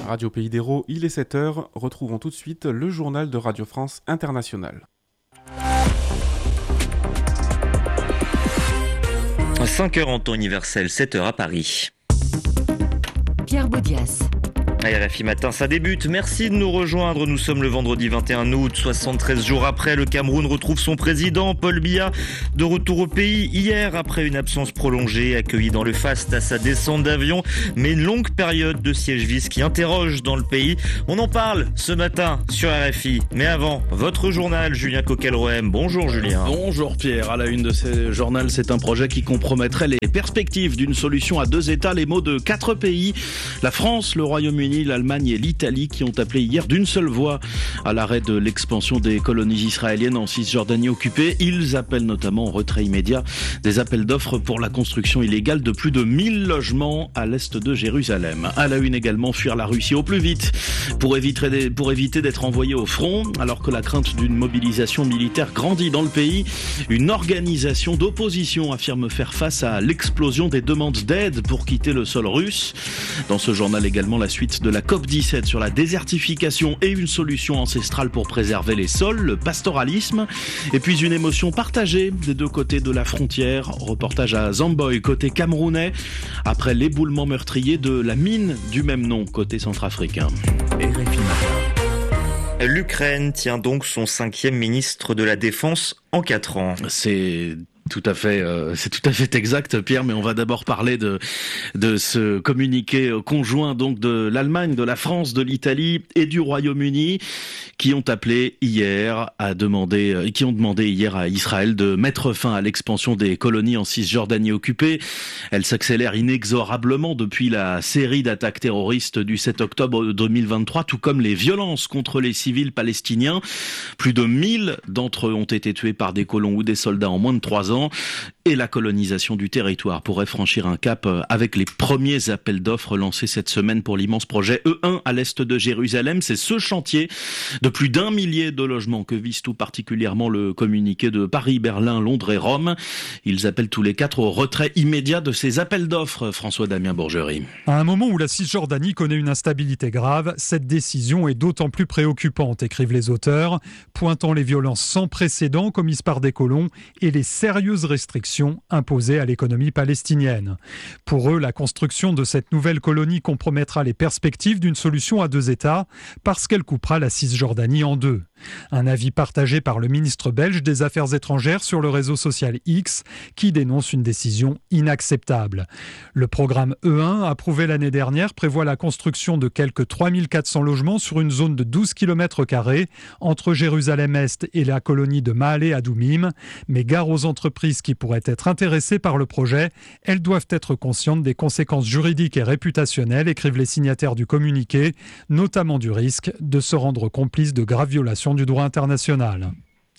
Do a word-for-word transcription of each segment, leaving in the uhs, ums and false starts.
Radio Pays d'Hérault, il est sept heures. Retrouvons tout de suite le journal de Radio France Internationale. cinq heures en temps universel, sept heures à Paris. Pierre Baudias. R F I Matin, ça débute. Merci de nous rejoindre. Nous sommes le vendredi vingt et un août, soixante-treize jours après. Le Cameroun retrouve son président, Paul Biya, de retour au pays hier après une absence prolongée, accueilli dans le faste à sa descente d'avion. Mais une longue période de siège-vis qui interroge dans le pays. On en parle ce matin sur R F I. Mais avant, votre journal, Julien Coquelroem. Bonjour Julien. Bonjour Pierre. À la une de ce journal, c'est un projet qui compromettrait les perspectives d'une solution à deux États. Les mots de quatre pays, la France, le Royaume-Uni, l'Allemagne et l'Italie, qui ont appelé hier d'une seule voix à l'arrêt de l'expansion des colonies israéliennes en Cisjordanie occupée. Ils appellent notamment au retrait immédiat des appels d'offres pour la construction illégale de plus de mille logements à l'est de Jérusalem. À la une également, fuir la Russie au plus vite pour éviter, pour éviter d'être envoyé au front, alors que la crainte d'une mobilisation militaire grandit dans le pays. Une organisation d'opposition affirme faire face à l'explosion des demandes d'aide pour quitter le sol russe. Dans ce journal également, la suite de la COP dix-sept sur la désertification et une solution ancestrale pour préserver les sols, le pastoralisme, et puis une émotion partagée des deux côtés de la frontière. Reportage à Zamboy, côté camerounais, après l'éboulement meurtrier de la mine du même nom, côté centrafricain. L'Ukraine tient donc son cinquième ministre de la Défense en quatre ans. C'est... Tout à fait, euh, c'est tout à fait exact, Pierre. Mais on va d'abord parler de de ce communiqué conjoint donc de l'Allemagne, de la France, de l'Italie et du Royaume-Uni, qui ont appelé hier à demander, qui ont demandé hier à Israël de mettre fin à l'expansion des colonies en Cisjordanie occupée. Elle s'accélère inexorablement depuis la série d'attaques terroristes du sept octobre deux mille vingt-trois, tout comme les violences contre les civils palestiniens. Plus de mille d'entre eux ont été tués par des colons ou des soldats en moins de trois ans. Et la colonisation du territoire pourrait franchir un cap avec les premiers appels d'offres lancés cette semaine pour l'immense projet E un à l'est de Jérusalem. C'est ce chantier de plus d'un millier de logements que vise tout particulièrement le communiqué de Paris, Berlin, Londres et Rome. Ils appellent tous les quatre au retrait immédiat de ces appels d'offres. François-Damien Bourgerie. À un moment où la Cisjordanie connaît une instabilité grave, cette décision est d'autant plus préoccupante, écrivent les auteurs, pointant les violences sans précédent commises par des colons et les sérieuses restrictions imposées à l'économie palestinienne. Pour eux, la construction de cette nouvelle colonie compromettra les perspectives d'une solution à deux États parce qu'elle coupera la Cisjordanie en deux. Un avis partagé par le ministre belge des Affaires étrangères sur le réseau social X qui dénonce une décision inacceptable. Le programme E un, approuvé l'année dernière, prévoit la construction de quelques trois mille quatre cents logements sur une zone de douze kilomètres carrés entre Jérusalem-Est et la colonie de Maale-Adoumim, mais gare aux entreprises qui pourraient être intéressées par le projet, elles doivent être conscientes des conséquences juridiques et réputationnelles, écrivent les signataires du communiqué, notamment du risque de se rendre complices de graves violations du droit international.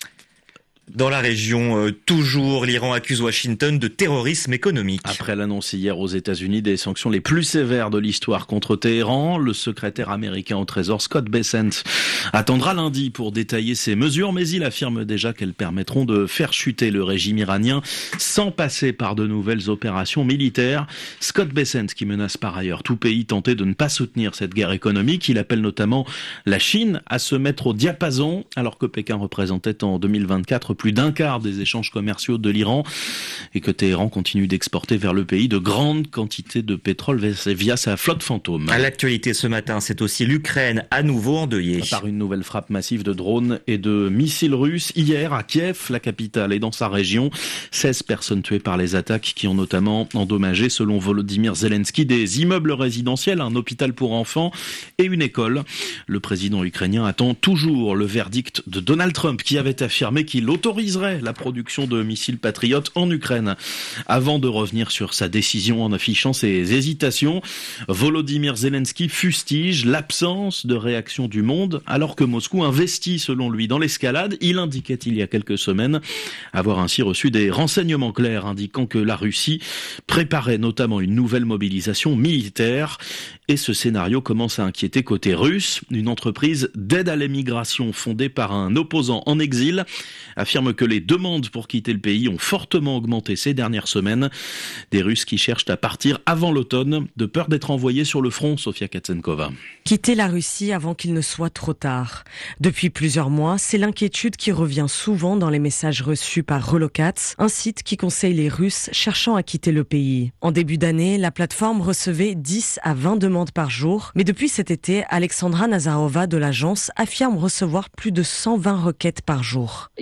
Dans la région, euh, toujours, l'Iran accuse Washington de terrorisme économique. Après l'annonce hier aux États-Unis des sanctions les plus sévères de l'histoire contre Téhéran, le secrétaire américain au Trésor Scott Bessent attendra lundi pour détailler ces mesures, mais il affirme déjà qu'elles permettront de faire chuter le régime iranien sans passer par de nouvelles opérations militaires. Scott Bessent qui menace par ailleurs tout pays tenté de ne pas soutenir cette guerre économique. Il appelle notamment la Chine à se mettre au diapason, alors que Pékin représentait en deux mille vingt-quatre plus d'un quart des échanges commerciaux de l'Iran et que Téhéran continue d'exporter vers le pays de grandes quantités de pétrole via sa flotte fantôme. À l'actualité ce matin, c'est aussi l'Ukraine à nouveau endeuillée. Par une nouvelle frappe massive de drones et de missiles russes hier à Kiev, la capitale, et dans sa région. seize personnes tuées par les attaques qui ont notamment endommagé, selon Volodymyr Zelensky, des immeubles résidentiels, un hôpital pour enfants et une école. Le président ukrainien attend toujours le verdict de Donald Trump qui avait affirmé qu'il autorise autoriserait la production de missiles Patriot en Ukraine. Avant de revenir sur sa décision en affichant ses hésitations, Volodymyr Zelensky fustige l'absence de réaction du monde alors que Moscou investit selon lui dans l'escalade. Il indiquait il y a quelques semaines avoir ainsi reçu des renseignements clairs indiquant que la Russie préparait notamment une nouvelle mobilisation militaire. Et ce scénario commence à inquiéter côté russe. Une entreprise d'aide à l'émigration fondée par un opposant en exil affirme affirme que les demandes pour quitter le pays ont fortement augmenté ces dernières semaines. Des Russes qui cherchent à partir avant l'automne, de peur d'être envoyés sur le front, Sofia Katsenkova. Quitter la Russie avant qu'il ne soit trop tard. Depuis plusieurs mois, c'est l'inquiétude qui revient souvent dans les messages reçus par Relocats, un site qui conseille les Russes cherchant à quitter le pays. En début d'année, la plateforme recevait dix à vingt demandes par jour, mais depuis cet été, Alexandra Nazarova de l'agence affirme recevoir plus de cent vingt requêtes par jour.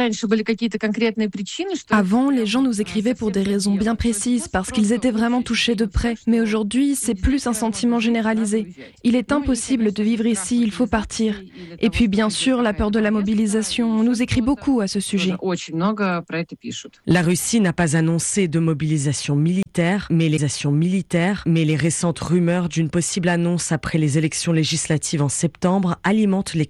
Avant, les gens nous écrivaient pour des raisons bien précises, parce qu'ils étaient vraiment touchés de près. Mais aujourd'hui, c'est plus un sentiment généralisé. Il est impossible de vivre ici, il faut partir. Et puis bien sûr, la peur de la mobilisation. On nous écrit beaucoup à ce sujet. La Russie n'a pas annoncé de mobilisation militaire, mais les actions militaires, mais les récentes rumeurs d'une possible annonce après les élections législatives en septembre alimentent les